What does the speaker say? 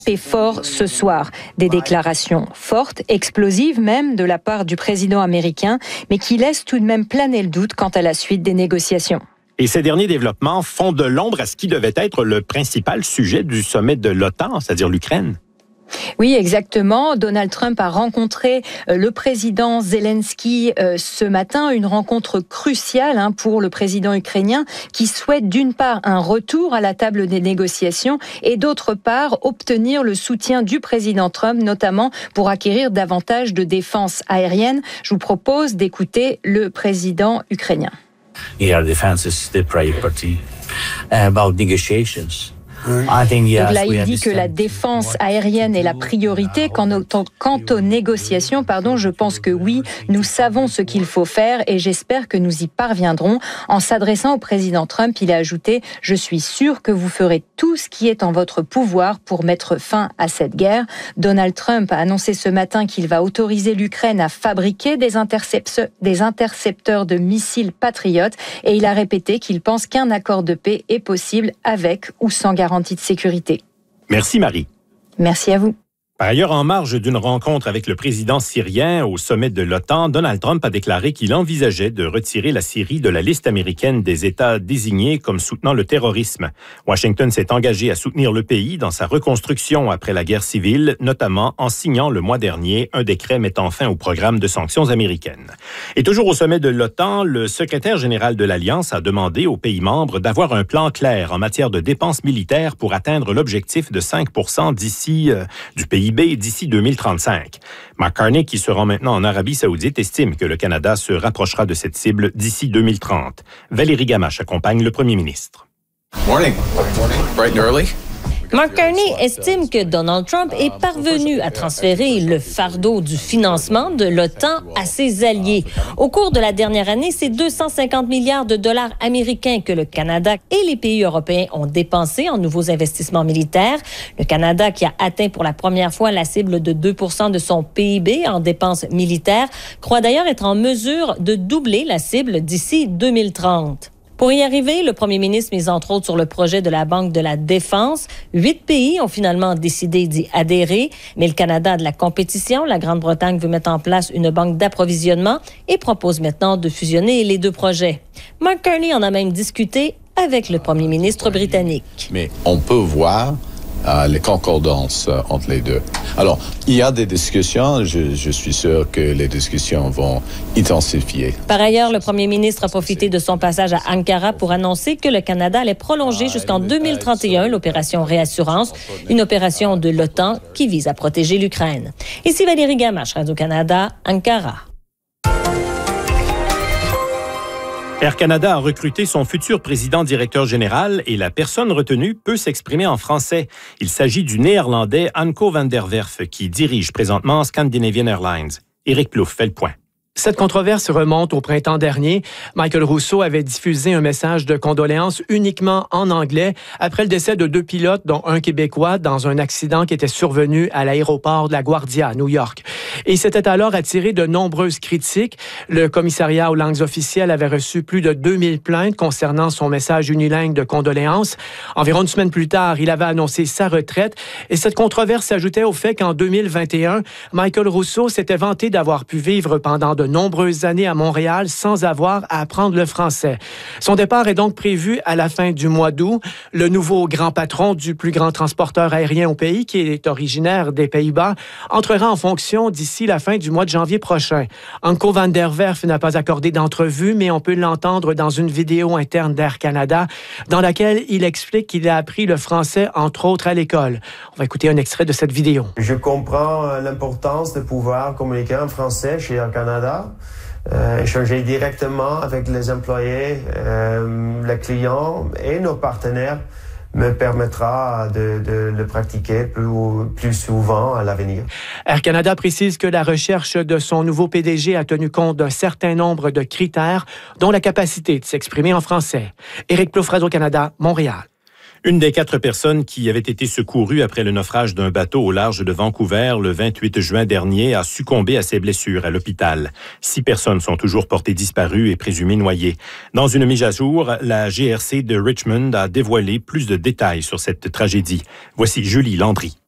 et fort ce soir. Des déclarations fortes, explosives même de la part du président américain, mais qui laissent tout de même planer le doute quant à la suite des négociations. Et ces derniers développements font de l'ombre à ce qui devait être le principal sujet du sommet de l'OTAN, c'est-à-dire l'Ukraine. Oui, exactement. Donald Trump a rencontré le président Zelensky ce matin, une rencontre cruciale pour le président ukrainien qui souhaite d'une part un retour à la table des négociations et d'autre part obtenir le soutien du président Trump, notamment pour acquérir davantage de défense aérienne. Je vous propose d'écouter le président ukrainien. Yeah, defense is the priority about negotiations. Donc là, il dit que la défense aérienne est la priorité. Quant aux négociations, je pense que oui, nous savons ce qu'il faut faire et j'espère que nous y parviendrons. En s'adressant au président Trump, il a ajouté « Je suis sûr que vous ferez tout ce qui est en votre pouvoir pour mettre fin à cette guerre ». Donald Trump a annoncé ce matin qu'il va autoriser l'Ukraine à fabriquer des intercepteurs de missiles patriotes et il a répété qu'il pense qu'un accord de paix est possible avec ou sans garantie de sécurité. Merci Marie. Merci à vous. Par ailleurs, en marge d'une rencontre avec le président syrien au sommet de l'OTAN, Donald Trump a déclaré qu'il envisageait de retirer la Syrie de la liste américaine des États désignés comme soutenant le terrorisme. Washington s'est engagé à soutenir le pays dans sa reconstruction après la guerre civile, notamment en signant le mois dernier un décret mettant fin au programme de sanctions américaines. Et toujours au sommet de l'OTAN, le secrétaire général de l'Alliance a demandé aux pays membres d'avoir un plan clair en matière de dépenses militaires pour atteindre l'objectif de 5% du PIB d'ici 2035. Mark Carney, qui se rend maintenant en Arabie saoudite, estime que le Canada se rapprochera de cette cible d'ici 2030. Valérie Gamache accompagne le premier ministre. Morning. Bright and early. Mark Carney estime que Donald Trump est parvenu à transférer le fardeau du financement de l'OTAN à ses alliés. Au cours de la dernière année, c'est 250 milliards de dollars américains que le Canada et les pays européens ont dépensés en nouveaux investissements militaires. Le Canada, qui a atteint pour la première fois la cible de 2% de son PIB en dépenses militaires, croit d'ailleurs être en mesure de doubler la cible d'ici 2030. Pour y arriver, le premier ministre mise entre autres sur le projet de la Banque de la Défense. 8 pays ont finalement décidé d'y adhérer, mais le Canada a de la compétition. La Grande-Bretagne veut mettre en place une banque d'approvisionnement et propose maintenant de fusionner les deux projets. Mark Carney en a même discuté avec le premier ministre britannique. Mais on peut voir les concordances entre les deux. Alors, il y a des discussions. Je suis sûr que les discussions vont intensifier. Par ailleurs, le premier ministre a profité de son passage à Ankara pour annoncer que le Canada allait prolonger jusqu'en 2031 l'opération Réassurance, une opération de l'OTAN qui vise à protéger l'Ukraine. Ici Valérie Gamache, Radio-Canada, Ankara. Air Canada a recruté son futur président-directeur général et la personne retenue peut s'exprimer en français. Il s'agit du Néerlandais Anko van der Werf qui dirige présentement Scandinavian Airlines. Éric Plouffe fait le point. Cette controverse remonte au printemps dernier. Michael Rousseau avait diffusé un message de condoléances uniquement en anglais après le décès de 2 pilotes, dont un Québécois, dans un accident qui était survenu à l'aéroport de LaGuardia, à New York. Et il s'était alors attiré de nombreuses critiques. Le commissariat aux langues officielles avait reçu plus de 2000 plaintes concernant son message unilingue de condoléances. Environ une semaine plus tard, il avait annoncé sa retraite. Et cette controverse s'ajoutait au fait qu'en 2021, Michael Rousseau s'était vanté d'avoir pu vivre pendant de nombreuses années à Montréal sans avoir à apprendre le français. Son départ est donc prévu à la fin du mois d'août. Le nouveau grand patron du plus grand transporteur aérien au pays, qui est originaire des Pays-Bas, entrera en fonction d'ici la fin du mois de janvier prochain. Anko van der Werf n'a pas accordé d'entrevue, mais on peut l'entendre dans une vidéo interne d'Air Canada, dans laquelle il explique qu'il a appris le français, entre autres, à l'école. On va écouter un extrait de cette vidéo. Je comprends l'importance de pouvoir communiquer en français chez Air Canada. Échanger directement avec les employés, les clients et nos partenaires me permettra de le pratiquer plus souvent à l'avenir. Air Canada précise que la recherche de son nouveau PDG a tenu compte d'un certain nombre de critères, dont la capacité de s'exprimer en français. Éric Plouffe, Radio-Canada, Montréal. Une des 4 personnes qui avaient été secourues après le naufrage d'un bateau au large de Vancouver le 28 juin dernier a succombé à ses blessures à l'hôpital. 6 personnes sont toujours portées disparues et présumées noyées. Dans une mise à jour, la GRC de Richmond a dévoilé plus de détails sur cette tragédie. Voici Julie Landry.